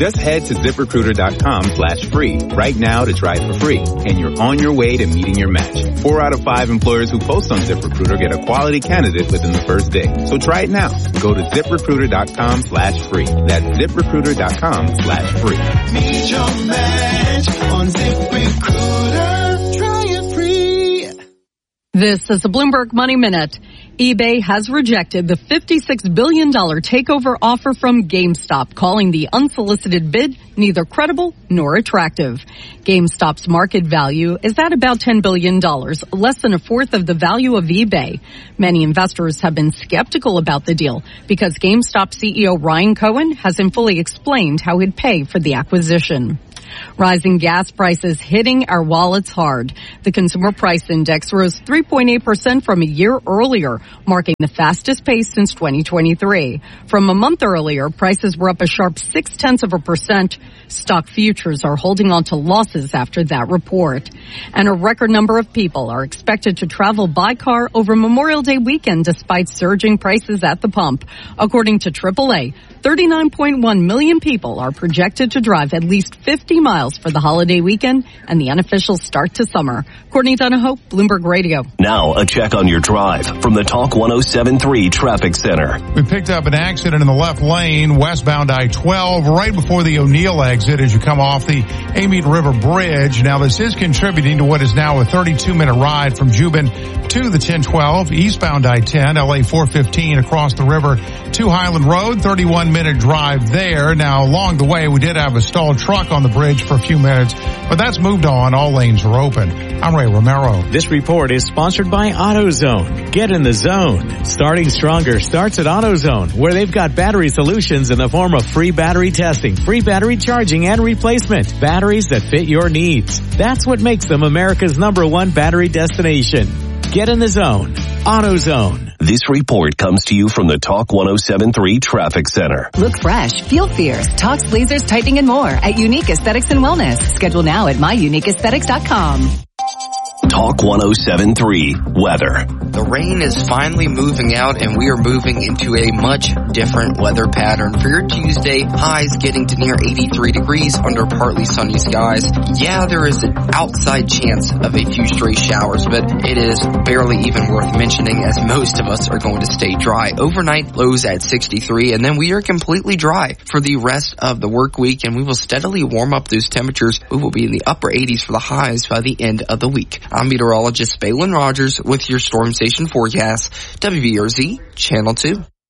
Just head to ZipRecruiter.com/free right now to try for free, and you're on your way to meeting your match. 4 out of 5 employers who post on ZipRecruiter get a quality candidate within the first day. So try it now. Go to ZipRecruiter.com/free. That's ZipRecruiter.com/free. Meet your match on ZipRecruiter. Try it free. This is the Bloomberg Money Minute. eBay has rejected the $56 billion takeover offer from GameStop, calling the unsolicited bid neither credible nor attractive. GameStop's market value is at about $10 billion, less than a fourth of the value of eBay. Many investors have been skeptical about the deal because GameStop CEO Ryan Cohen hasn't fully explained how he'd pay for the acquisition. Rising gas prices hitting our wallets hard. The Consumer Price Index rose 3.8% from a year earlier, marking the fastest pace since 2023. From a month earlier, prices were up a sharp 0.6%. Stock futures are holding on to losses after that report. And a record number of people are expected to travel by car over Memorial Day weekend despite surging prices at the pump. According to AAA, 39.1 million people are projected to drive at least 50 miles for the holiday weekend and the unofficial start to summer. Courtney Donahoe, Bloomberg Radio. Now a check on your drive from the Talk 107.3 Traffic Center. We picked up an accident in the left lane, westbound I-12, right before the O'Neill exit as you come off the Amite River Bridge. Now this is contributing to what is now a 32-minute ride from Juban to the 1012, eastbound I-10, LA 415 across the river to Highland Road, 31-minute drive there. Now along the way, we did have a stalled truck on the bridge for a few minutes, but that's moved on. All lanes are open. I'm Ray Romero. This report is sponsored by AutoZone. Get in the zone. Starting stronger starts at AutoZone, where they've got battery solutions in the form of free battery testing, free battery charging and replacement, batteries that fit your needs. That's what makes them America's #1 battery destination. Get in the zone. AutoZone. This report comes to you from the Talk 107.3 Traffic Center. Look fresh, feel fierce, talks lasers, tightening and more at Unique Aesthetics and Wellness. Schedule now at myuniqueaesthetics.com. Talk 107.3 Weather. The rain is finally moving out and we are moving into a much different weather pattern. For your Tuesday, highs getting to near 83 degrees under partly sunny skies. Yeah, there is an outside chance of a few stray showers, but it is barely even worth mentioning as most of us are going to stay dry. Overnight lows at 63 and then we are completely dry for the rest of the work week and we will steadily warm up those temperatures. We will be in the upper 80s for the highs by the end of the week. I'm meteorologist Balin Rogers with your Storm Station forecast, WBRZ Channel 2.